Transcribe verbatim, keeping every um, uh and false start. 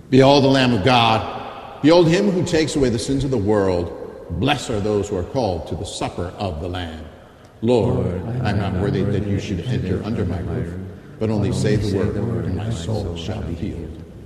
Behold the Lamb of God. Behold him who takes away the sins of the world. Blessed are those who are called to the supper of the Lamb. Lord, Lord I am not worthy that you should enter under my roof, but only say the word, and my soul shall be healed.